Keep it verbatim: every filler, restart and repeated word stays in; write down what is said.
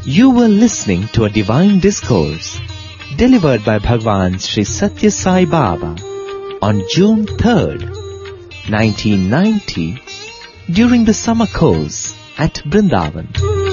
You were listening to a divine discourse delivered by Bhagwan Sri Satya Sai Baba on June third, nineteen ninety, during the summer course at Brindavan.